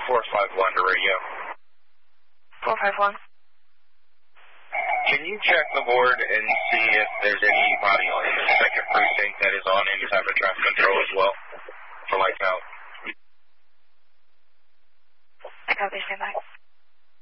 451 to radio. 451. Can you check the board and see if there's anybody in the second precinct that is on any type of traffic control as well for lights out?